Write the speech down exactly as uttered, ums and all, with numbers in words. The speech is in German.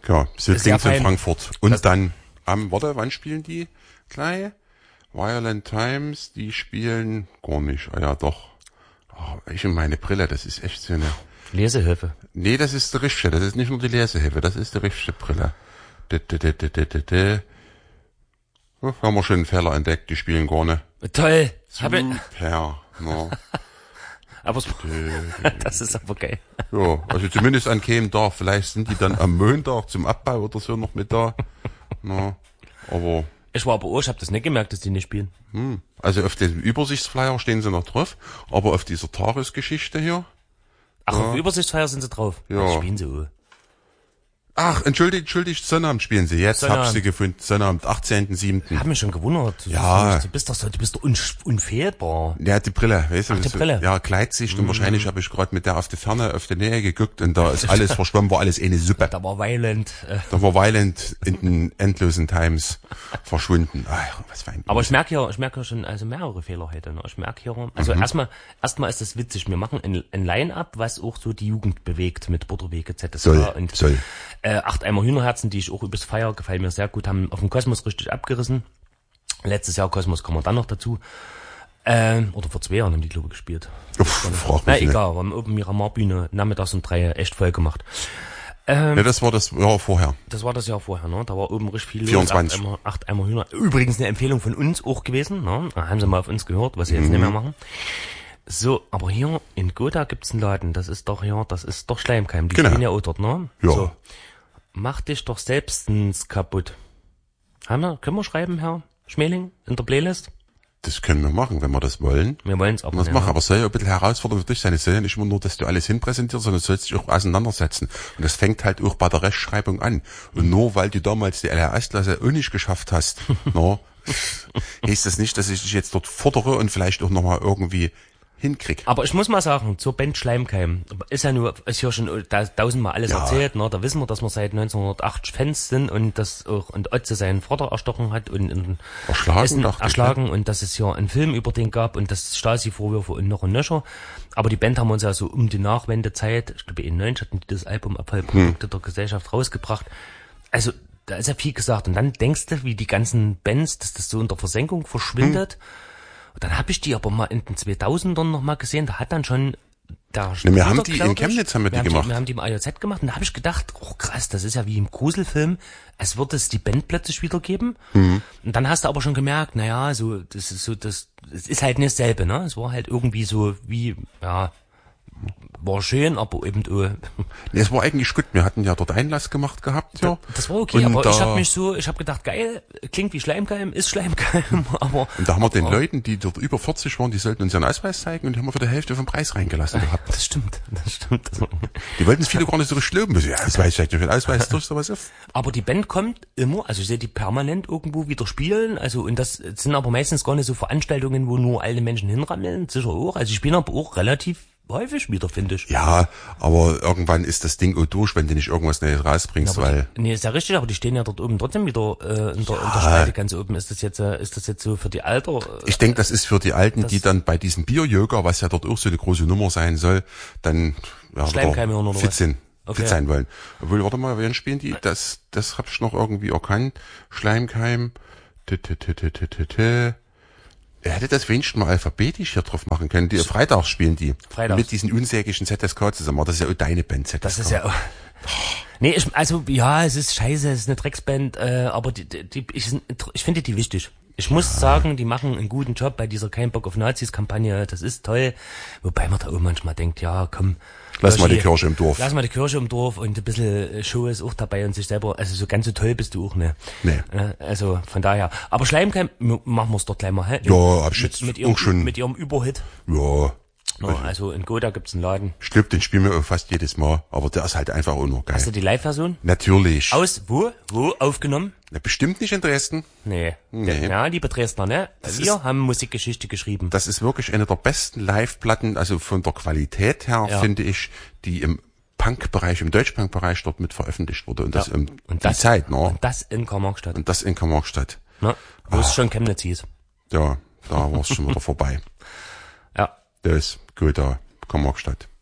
Ja, Sitzlings in Frankfurt. Und das dann am, warte, wann spielen die? Gleich? Violent Times, die spielen gar nicht. Ah ja, doch. Oh, ich und meine Brille, das ist echt so eine... Lesehilfe. Nee, das ist die richtige, das ist nicht nur die Lesehilfe, das ist die richtige Brille. De, de, de, de, de, de, de. Oh, haben wir schon einen Fehler entdeckt, die spielen gar nicht. Toll. Habe Super, no. aber das ist aber geil. Ja, also zumindest an keinem Tag. Vielleicht sind die dann am Montag zum Abbau oder so noch mit da. No. Aber... Ich war aber auch, ich habe das nicht gemerkt, dass die nicht spielen. Hm. Also auf dem Übersichtsflyer stehen sie noch drauf, aber auf dieser Tagesgeschichte hier... Ach, ja. auf Übersichtsfeier sind sie drauf? Ja. Das spielen sie auch. Ach, entschuldigt, entschuldigt, Sonnabend spielen sie. Jetzt Sonnabend. hab ich sie gefunden. Sonnabend, achtzehnten siebten Ich hab mich schon gewundert. Du, Ja. Du bist doch so, du bist doch un, unfehlbar. Ja, die Brille, weißt du? Ach, die so, Brille. Ja, Gleitsicht mm. und wahrscheinlich habe ich gerade mit der auf die Ferne, auf die Nähe geguckt und da ist alles verschwommen, war alles eine Suppe. Da war Violent. Äh. Da war Violent in den endlosen Times verschwunden. Ach, was für ein Aber ich merke hier, ich merke hier schon, also mehrere Fehler heute. Ne? Ich merke hier, also mhm. erstmal, erstmal ist das witzig. Wir machen ein, ein Line-Up, was auch so die Jugend bewegt mit Butterwege, Z S K soll, und soll. Äh, acht Eimer Hühnerherzen, die ich auch übers Feier, gefallen mir sehr gut, haben auf dem Kosmos richtig abgerissen. Letztes Jahr Kosmos kommen wir dann noch dazu. Ähm, oder vor zwei Jahren haben die, glaube ich, gespielt. Uff, frag Na mich nicht. egal, wir haben oben Miramar-Bühne nachmittags um drei echt voll gemacht. Ähm, Ja, das war das Jahr vorher. Das war das Jahr vorher, ne? Da war oben richtig viel los. vierundzwanzig. Acht Eimer, acht Eimer Hühner. Übrigens eine Empfehlung von uns auch gewesen, ne? Da haben sie mal auf uns gehört, was sie jetzt Mhm. nicht mehr machen. So, aber hier in Gotha gibt's einen Laden, das ist doch hier, das ist doch Schleimkeim, die Genau. stehen ja auch dort, ne? Ja. So. Mach dich doch selbstens kaputt. Haben wir, können wir schreiben, Herr Schmeling, in der Playlist? Das können wir machen, wenn wir das wollen. Wir wollen's aber Das nicht, machen, ne? aber es soll ja ein bisschen Herausforderung für dich sein. Es soll ja nicht immer nur, dass du alles hinpräsentierst, sondern du sollst dich auch auseinandersetzen. Und das fängt halt auch bei der Rechtschreibung an. Und nur weil du damals die L R S-Klasse auch nicht geschafft hast, no, heißt das nicht, dass ich dich jetzt dort fordere und vielleicht auch nochmal irgendwie hinkrieg. Aber ich muss mal sagen, zur Band Schleimkeim, ist ja nur, ist ja schon da, tausendmal alles Ja. erzählt, ne? Da wissen wir, dass wir seit neunzehnhundertachtzig Fans sind und dass auch, und Otze seinen Vater erstochen hat und, und Erschlagen, Essen dachte ich, erschlagen und dass es ja einen Film über den gab und dass Stasi-Vorwürfe und noch ein Nöcher. Aber die Band haben wir uns ja so um die Nachwendezeit, ich glaube in neunzig hatten die das Album Abfallprodukte Hm. der Gesellschaft rausgebracht. Also, da ist ja viel gesagt. Und dann denkst du, wie die ganzen Bands, dass das so in der Versenkung verschwindet. Hm. Und dann habe ich die aber mal in den zweitausendern noch mal gesehen, da hat dann schon der Ne, wir Bruder, haben die glaub in ich, Chemnitz haben wir die haben gemacht. Die, wir haben die im A J Z gemacht und da habe ich gedacht, oh krass, das ist ja wie im Gruselfilm, als würde es die Band plötzlich wiedergeben. Mhm. Und dann hast du aber schon gemerkt, naja, so, das ist so, das, es ist halt nicht dasselbe, ne? Es war halt irgendwie so wie, ja, war schön, aber eben, oh, Nee, es war eigentlich gut. Wir hatten ja dort Einlass gemacht gehabt, ja. das war okay, Und aber da, ich habe mich so, ich habe gedacht, geil, klingt wie Schleimkeim, ist Schleimkeim, aber... Und da haben wir den aber, Leuten, die dort über vierzig waren, die sollten uns ihren Ausweis zeigen und die haben wir für die Hälfte vom Preis reingelassen gehabt. Das stimmt, das stimmt. Das Die wollten es viele gar nicht so richtig loben. Ja, Ausweis, zeigt euch den Ausweis, durch sowas auf. Aber die Band kommt immer, also ich sehe die permanent irgendwo wieder spielen, also und das sind aber meistens gar nicht so Veranstaltungen, wo nur alte Menschen hinrammeln, sicher auch, also die spielen aber auch relativ häufig wieder, finde ich. Ja, aber irgendwann ist das Ding auch durch, wenn du nicht irgendwas Neues rausbringst, aber weil... Die, nee, ist ja richtig, aber die stehen ja dort oben trotzdem wieder äh, in, der, Ja. in der Spalte ganz oben. Ist das jetzt äh, ist das jetzt so für die Alter? Äh, Ich denke, das ist für die Alten, das- die dann bei diesem Bierjöger, was ja dort auch so eine große Nummer sein soll, dann ja, Schleimkeime wieder hören oder fit was? sind, Okay. fit sein wollen. Obwohl, warte mal, wen spielen die? Das, das hab ich noch irgendwie erkannt. Schleimkeim. T -t -t -t -t -t -t. Er hätte das wenigstens mal alphabetisch hier drauf machen können. Die Freitags spielen die. Freitags. Mit diesen unsäglichen Z S K zusammen. Das ist ja auch deine Band, Z S K. Das ist ja. Nee, ich, also ja, es ist scheiße, es ist eine Drecksband, äh, aber die, die, die ich, ich finde die wichtig. Ich muss sagen, die machen einen guten Job bei dieser Kein Bock auf Nazis Kampagne. Das ist toll. Wobei man da auch manchmal denkt, ja, komm. Lass mal die Yoshi, Kirche im Dorf. Lass mal die Kirche im Dorf und ein bisschen Show ist auch dabei und sich selber, also so ganz so toll bist du auch, ne? Nee. Äh, Also von daher. Aber Schleimkeim, m- machen wir's doch gleich mal, hä? Ja, hab ich mit, jetzt mit ihrem, auch schon- mit ihrem Überhit. Ja. No, also in Gotha gibt's einen Laden. Ich glaube, den spielen wir auch fast jedes Mal. Aber der ist halt einfach auch noch geil. Hast du die Live-Version? Natürlich. Aus, wo? Wo aufgenommen? Na, bestimmt nicht in Dresden. Nee. Nee. Ja, liebe Dresdner, ne? Das Wir ist- haben Musikgeschichte geschrieben. Das ist wirklich eine der besten Live-Platten, also von der Qualität her, Ja. finde ich, die im Punk-Bereich, im Deutsch-Punk-Bereich dort mit veröffentlicht wurde. Und das Ja. im Und die das, Zeit, ne? und das in Karl-Marx-Stadt. Und das in Karl-Marx-Stadt. Ne? Wo es schon Chemnitz hieß. Ja, da war es schon wieder vorbei. Ja. Das ist gut, da Karl-Marx-Stadt.